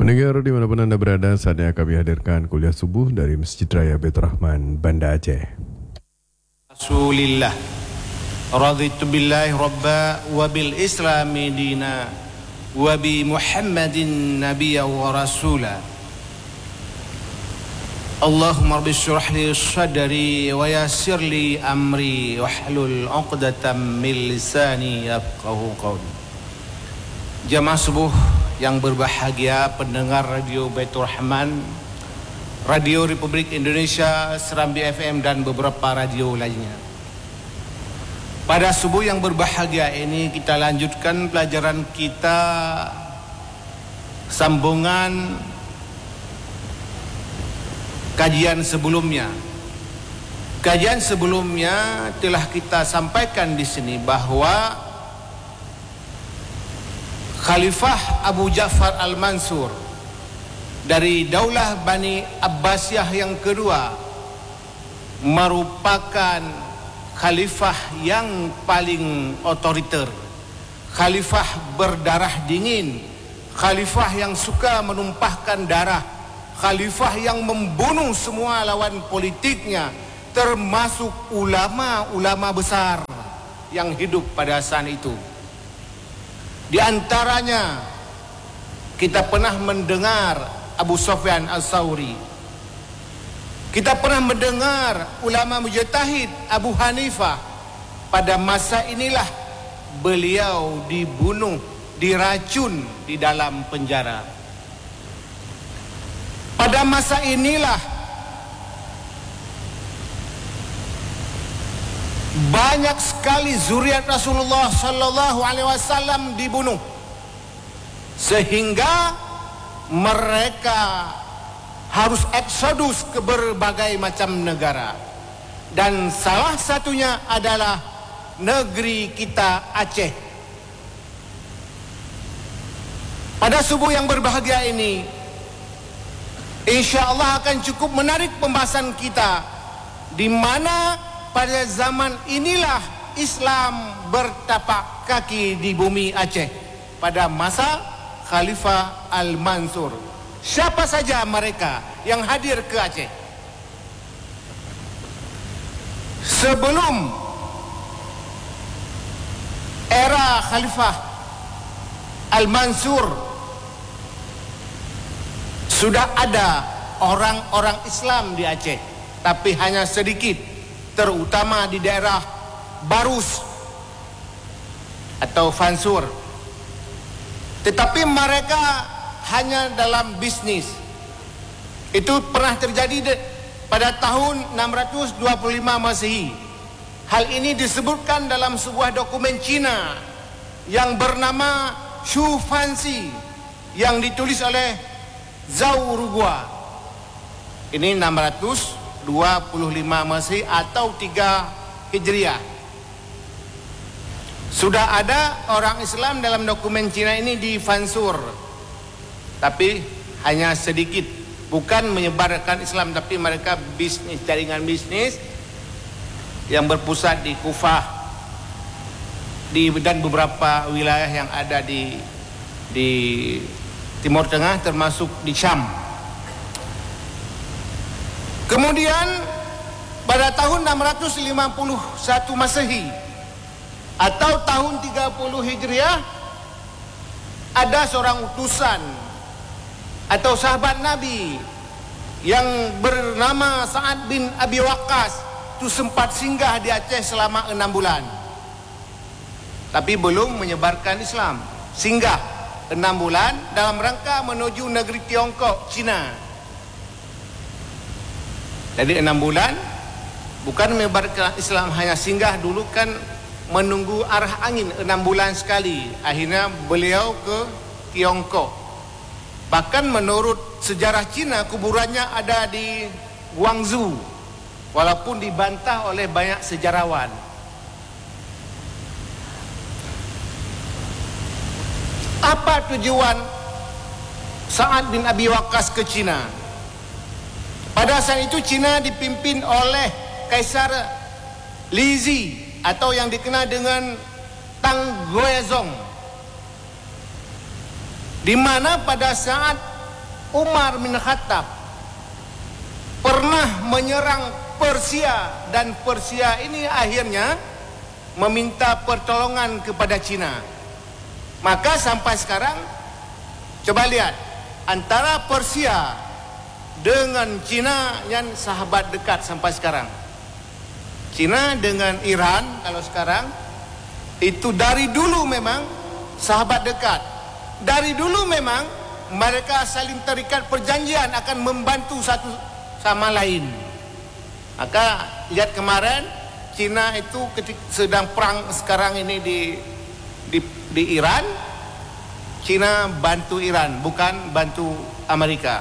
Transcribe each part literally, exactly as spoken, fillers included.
Pendengar dimanapun Anda berada, saatnya kami hadirkan kuliah subuh dari Masjid Raya Baitur Rahman, Banda Aceh. Rasulillah raditu billahi rabba wa bil islami dina wa bi Muhammadin nabiyya wa rasula. Allahumma rabbi syrah li sadri wa yassir li amri wahlul 'uqdatam min lisani yafqahu qawli. Jamaah subuh yang berbahagia, pendengar Radio Baitur Rahman, Radio Republik Indonesia, Serambi F M dan beberapa radio lainnya. Pada subuh yang berbahagia ini kita lanjutkan pelajaran kita sambungan kajian sebelumnya. Kajian sebelumnya telah kita sampaikan di sini bahwa Khalifah Abu Ja'far Al-Mansur dari Daulah Bani Abbasiyah yang kedua merupakan khalifah yang paling otoriter, khalifah berdarah dingin, khalifah yang suka menumpahkan darah, khalifah yang membunuh semua lawan politiknya, termasuk ulama-ulama besar yang hidup pada saat itu. Di antaranya kita pernah mendengar Abu Sufyan Al-Thawri. Kita pernah mendengar ulama mujtahid Abu Hanifah. Pada masa inilah beliau dibunuh, diracun di dalam penjara. Pada masa inilah banyak sekali zuriat Rasulullah sallallahu alaihi wasallam dibunuh, sehingga mereka harus eksodus ke berbagai macam negara, dan salah satunya adalah negeri kita Aceh. Pada subuh yang berbahagia ini, insya Allah akan cukup menarik pembahasan kita, di mana pada zaman inilah Islam bertapak kaki di bumi Aceh pada masa Khalifah Al-Mansur. Siapa saja mereka yang hadir ke Aceh? Sebelum era Khalifah Al-Mansur sudah ada orang-orang Islam di Aceh, tapi hanya sedikit, terutama di daerah Barus atau Fansur. Tetapi mereka hanya dalam bisnis. Itu pernah terjadi pada tahun enam ratus dua puluh lima Masehi. Hal ini disebutkan dalam sebuah dokumen Cina yang bernama Shu Fanxi yang ditulis oleh Zhao Rugua. Ini enam ratus dua puluh lima Masehi atau tiga Hijriah. Sudah ada orang Islam dalam dokumen Cina ini di Fansur, tapi hanya sedikit, bukan menyebarkan Islam, tapi mereka bisnis, jaringan bisnis yang berpusat di Kufah di dan beberapa wilayah yang ada di di Timur Tengah, termasuk di Syam. Kemudian pada tahun enam ratus lima puluh satu Masehi atau tahun tiga puluh Hijriah, ada seorang utusan atau sahabat Nabi yang bernama Sa'ad bin Abi Waqqas itu sempat singgah di Aceh selama enam bulan, tapi belum menyebarkan Islam. Singgah enam bulan dalam rangka menuju negeri Tiongkok, Cina. Jadi enam bulan bukan menyebarkan Islam, hanya singgah dulu, kan menunggu arah angin enam bulan sekali. Akhirnya beliau ke Tiongkok. Bahkan menurut sejarah Cina, kuburannya ada di Guangzhou, walaupun dibantah oleh banyak sejarawan. Apa tujuan Sa'ad bin Abi Waqqas ke Cina? Pada saat itu Cina dipimpin oleh Kaisar Lizi atau yang dikenal dengan Tang Guozong, di mana pada saat Umar bin Khattab pernah menyerang Persia, dan Persia ini akhirnya meminta pertolongan kepada Cina. Maka sampai sekarang, coba lihat, antara Persia dengan Cina yang sahabat dekat sampai sekarang. Cina dengan Iran kalau sekarang itu dari dulu memang sahabat dekat. Dari dulu memang mereka saling terikat perjanjian akan membantu satu sama lain. Maka lihat kemarin Cina itu ketika sedang perang sekarang ini di di, di Iran, Cina bantu Iran, bukan bantu Amerika.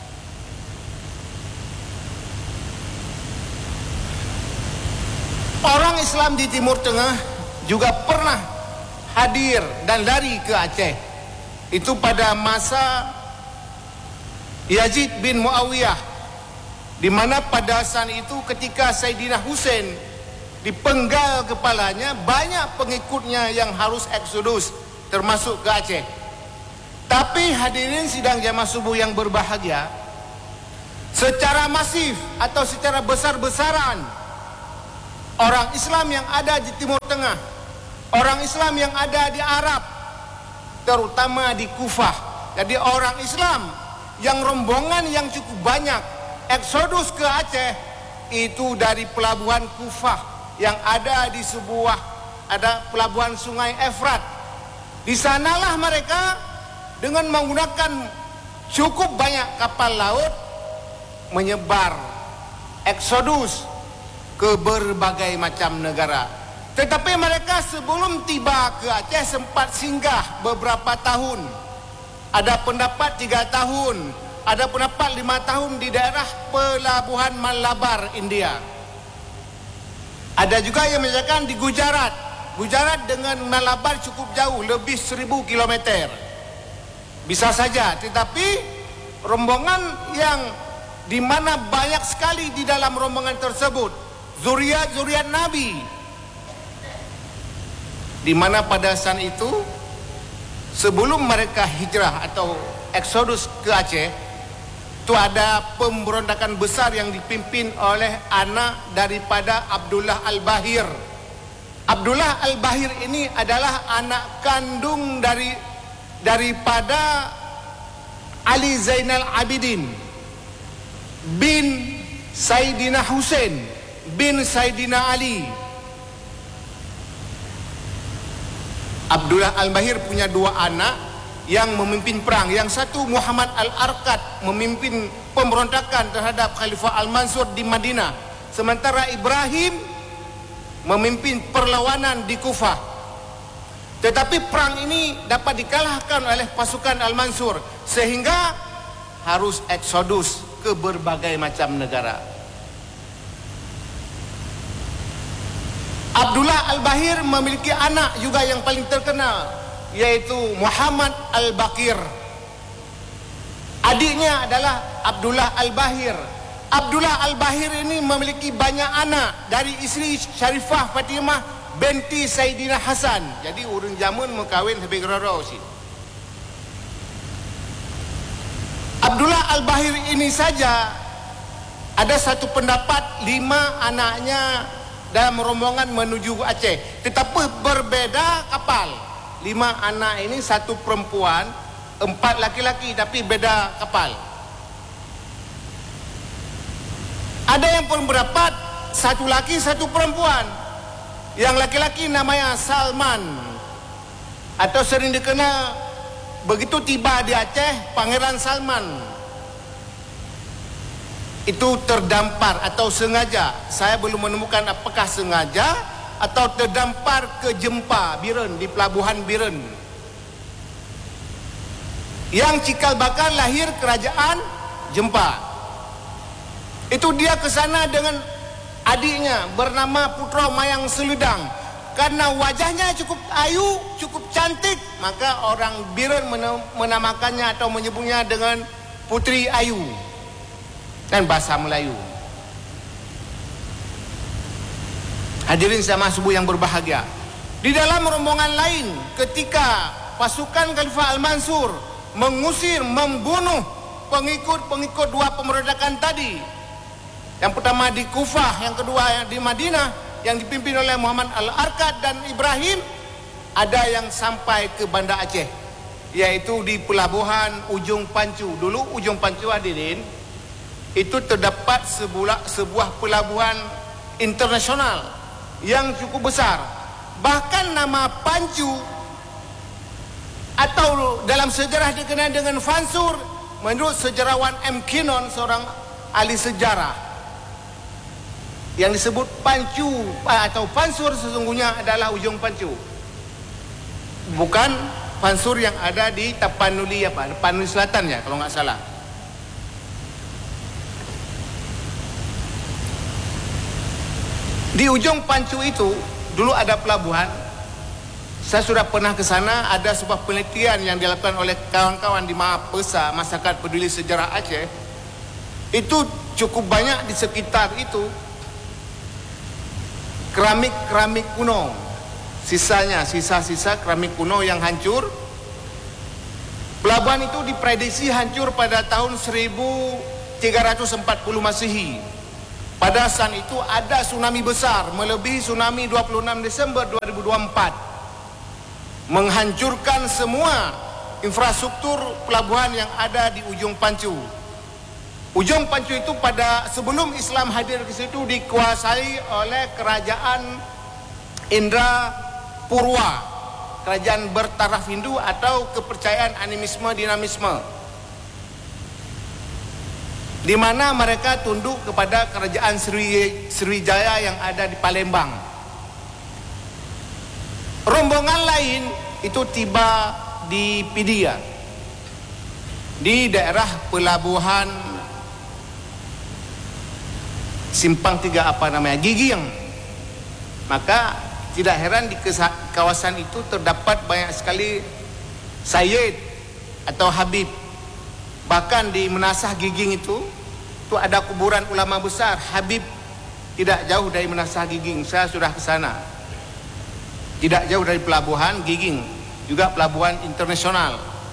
Orang Islam di Timur Tengah juga pernah hadir dan lari ke Aceh. Itu pada masa Yazid bin Muawiyah, di mana pada saat itu ketika Saidina Husain dipenggal kepalanya, banyak pengikutnya yang harus eksodus termasuk ke Aceh. Tapi hadirin sidang jamaah subuh yang berbahagia, secara masif atau secara besar-besaran orang Islam yang ada di Timur Tengah, orang Islam yang ada di Arab, terutama di Kufah. Jadi orang Islam yang rombongan yang cukup banyak eksodus ke Aceh itu dari pelabuhan Kufah yang ada di sebuah ada pelabuhan Sungai Efrat. Di sanalah mereka dengan menggunakan cukup banyak kapal laut menyebar eksodus ke berbagai macam negara. Tetapi mereka sebelum tiba ke Aceh sempat singgah beberapa tahun. Ada pendapat tiga tahun, ada pendapat lima tahun di daerah pelabuhan Malabar, India. Ada juga yang menyatakan di Gujarat. Gujarat dengan Malabar cukup jauh, lebih seribu kilometer. Bisa saja, tetapi rombongan yang di mana banyak sekali di dalam rombongan tersebut zuriat-zuriat Nabi, di mana pada saat itu sebelum mereka hijrah atau eksodus ke Aceh, itu ada pemberontakan besar yang dipimpin oleh anak daripada Abdullah Al-Bahir. Abdullah Al-Bahir ini adalah anak kandung dari daripada Ali Zainal Abidin bin Saidina Husain bin Saidina Ali. Abdullah Al-Bahir punya dua anak yang memimpin perang. Yang satu Muhammad Al-Arqad memimpin pemberontakan terhadap Khalifah Al-Mansur di Madinah, sementara Ibrahim memimpin perlawanan di Kufah. Tetapi perang ini dapat dikalahkan oleh pasukan Al-Mansur sehingga harus eksodus ke berbagai macam negara. Abdullah Al-Bahir memiliki anak juga yang paling terkenal, yaitu Muhammad Al-Baqir. Adiknya adalah Abdullah Al-Bahir. Abdullah Al-Bahir ini memiliki banyak anak dari isteri Syarifah Fatimah binti Saidina Hasan. Jadi urang jamun mengkawin sampai geroro sih. Abdullah Al-Bahir ini saja ada satu pendapat lima anaknya dalam rombongan menuju Aceh, tetapi berbeda kapal. Lima anak ini, satu perempuan, empat laki-laki, tapi beda kapal. Ada yang berpendapat satu laki satu perempuan. Yang laki-laki namanya Salman, atau sering dikenal begitu tiba di Aceh Pangeran Salman. Itu terdampar atau sengaja. Saya belum menemukan apakah sengaja atau terdampar ke Jempa Biren, di pelabuhan Biren. Yang cikal bakal lahir kerajaan Jempa. Itu dia ke sana dengan adiknya bernama Putra Mayang Seludang. Karena wajahnya cukup ayu, cukup cantik, maka orang Biren menamakannya atau menyebutnya dengan Putri Ayu. Dan bahasa Melayu. Hadirin jamaah subuh yang berbahagia, di dalam rombongan lain ketika pasukan Khalifah Al-Mansur mengusir, membunuh pengikut-pengikut dua pemberontakan tadi. Yang pertama di Kufah, yang kedua di Madinah, yang dipimpin oleh Muhammad Al-Arkad dan Ibrahim, ada yang sampai ke Banda Aceh, yaitu di pelabuhan Ujung Pancu. Dulu Ujung Pancu, hadirin, itu terdapat sebuah, sebuah pelabuhan internasional yang cukup besar. Bahkan nama Pancu atau dalam sejarah dikenal dengan Fansur, menurut sejarawan M. Kinnon, seorang ahli sejarah, yang disebut Pancu atau Fansur sesungguhnya adalah Ujung Pancu, bukan Fansur yang ada di Tapanuli apa, Tapanuli Selatan ya kalau nggak salah. Di Ujung Pancu itu dulu ada pelabuhan. Saya sudah pernah ke sana. Ada sebuah penelitian yang dilakukan oleh kawan-kawan di Mahapesa, Masyarakat Peduli Sejarah Aceh. Itu cukup banyak di sekitar itu keramik-keramik kuno. Sisanya, sisa-sisa keramik kuno yang hancur. Pelabuhan itu diprediksi hancur pada tahun seribu tiga ratus empat puluh Masehi. Pada saat itu ada tsunami besar, melebihi tsunami dua puluh enam Desember dua ribu dua puluh empat, menghancurkan semua infrastruktur pelabuhan yang ada di Ujung Pancu. Ujung Pancu itu pada sebelum Islam hadir ke situ dikuasai oleh kerajaan Indra Purwa, kerajaan bertaraf Hindu atau kepercayaan animisme dinamisme, di mana mereka tunduk kepada kerajaan Sri, Sriwijaya yang ada di Palembang. Rombongan lain itu tiba di Pidia, di daerah pelabuhan Simpang Tiga apa namanya, Gigiang. Maka tidak heran di kawasan itu terdapat banyak sekali Sayyid atau Habib. Bahkan di Menasah Giging itu itu ada kuburan ulama besar Habib, tidak jauh dari Menasah Giging. Saya sudah ke sana. Tidak jauh dari pelabuhan Giging, juga pelabuhan internasional.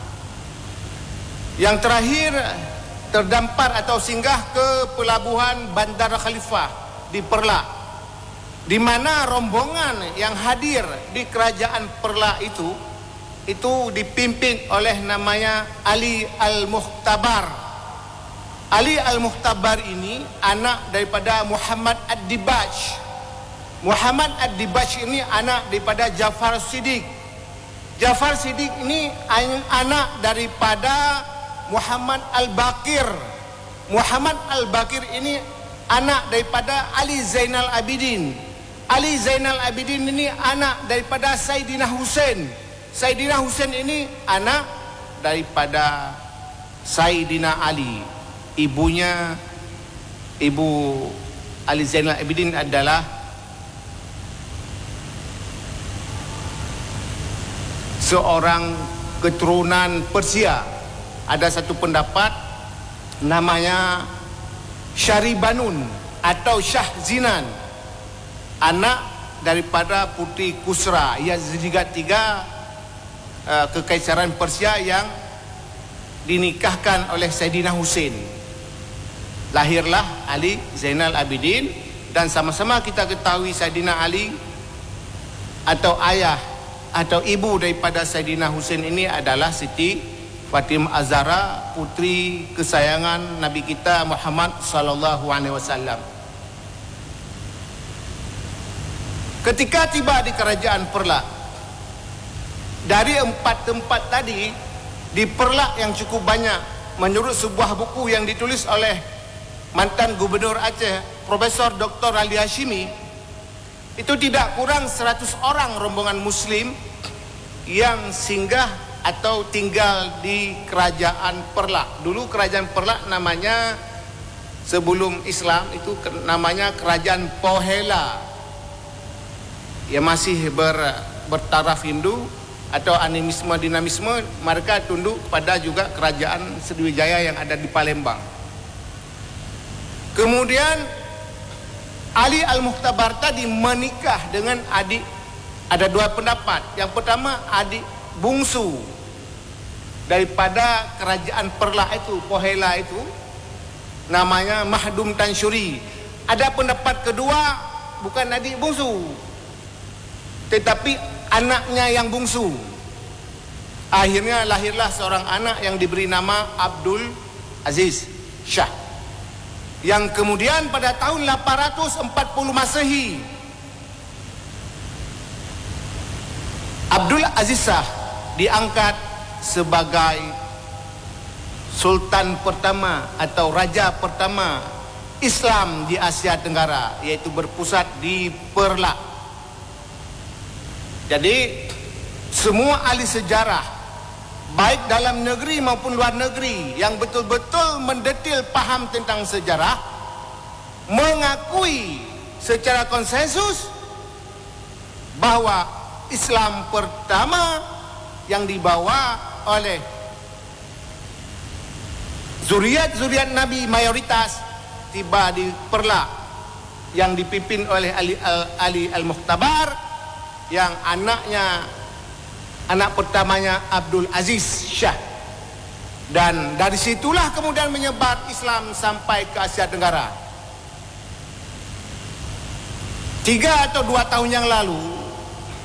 Yang terakhir terdampar atau singgah ke pelabuhan Bandar Khalifah di Perlak, di mana rombongan yang hadir di kerajaan Perlak itu itu dipimpin oleh namanya Ali Al-Muhtabar. Ali Al-Muhtabar ini anak daripada Muhammad Ad-Dibaj. Muhammad Ad-Dibaj ini anak daripada Jafar Siddiq. Jafar Siddiq ini anak daripada Muhammad Al-Baqir. Muhammad Al-Baqir ini anak daripada Ali Zainal Abidin. Ali Zainal Abidin ini anak daripada Saidina Husain. Saidina Husain ini anak daripada Saidina Ali. Ibunya, ibu Ali Zainal Abidin adalah seorang keturunan Persia. Ada satu pendapat namanya Syaribanun atau Shah Zinan, anak daripada Putri Kusra, yang tiga uh, kekaisaran Persia yang dinikahkan oleh Saidina Husain. Lahirlah Ali Zainal Abidin, dan sama-sama kita ketahui Saidina Ali atau ayah atau ibu daripada Saidina Husain ini adalah Siti Fatimah Az-Zahra, putri kesayangan Nabi kita Muhammad sallallahu alaihi wasallam. Ketika tiba di kerajaan Perlak, dari empat tempat tadi, di Perlak yang cukup banyak, menurut sebuah buku yang ditulis oleh mantan Gubernur Aceh Profesor Doktor Ali Hashimi, itu tidak kurang seratus orang rombongan Muslim yang singgah atau tinggal di kerajaan Perlak. Dulu kerajaan Perlak namanya, sebelum Islam itu namanya Kerajaan Pohela, yang masih ber, bertaraf Hindu atau animisme dinamisme. Mereka tunduk pada juga kerajaan Sriwijaya yang ada di Palembang. Kemudian Ali Al-Muhtabar tadi menikah dengan adik. Ada dua pendapat. Yang pertama, adik bungsu daripada kerajaan Perlah itu, Pohela itu, namanya Mahdum Tansyuri. Ada pendapat kedua, bukan adik bungsu, tetapi anaknya yang bungsu. Akhirnya lahirlah seorang anak yang diberi nama Abdul Aziz Shah, yang kemudian pada tahun lapan ratus empat puluh Masehi, Abdul Aziz Shah diangkat sebagai Sultan pertama atau Raja pertama Islam di Asia Tenggara, yaitu berpusat di Perlah. Jadi semua ahli sejarah, baik dalam negeri maupun luar negeri, yang betul-betul mendetil paham tentang sejarah, mengakui secara konsensus bahawa Islam pertama yang dibawa oleh zuriat-zuriat Nabi mayoritas tiba di Perlah, yang dipimpin oleh Ali, Ali Al-Mukhtabar, yang anaknya anak pertamanya Abdul Aziz Shah. Dan dari situlah kemudian menyebar Islam sampai ke Asia Tenggara. Tiga atau dua tahun yang lalu,